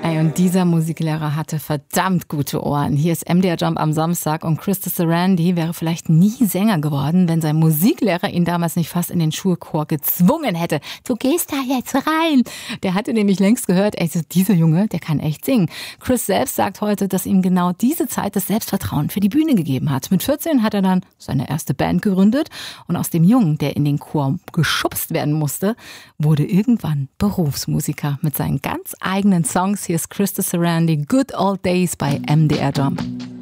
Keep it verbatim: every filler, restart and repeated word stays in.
Ey, und dieser Musiklehrer hatte verdammt gute Ohren. Hier ist M D R Jump am Samstag und Krista Sarandon wäre vielleicht nie Sänger geworden, wenn sein Musiklehrer ihn damals nicht fast in den Schulchor gezwungen hätte. Du gehst da jetzt rein. Der hatte nämlich längst gehört, ey, so dieser Junge, der kann echt singen. Chris selbst sagt heute, dass ihm genau diese Zeit das Selbstvertrauen für die Bühne gegeben hat. Mit vierzehn hat er dann seine erste Band gegründet und aus dem Jungen, der in den Chor geschubst werden musste, wurde irgendwann Berufsmusiker mit seinen ganz eigenen Songs. Hier ist Krista Sarandon, Good Old Days bei M D R Jump.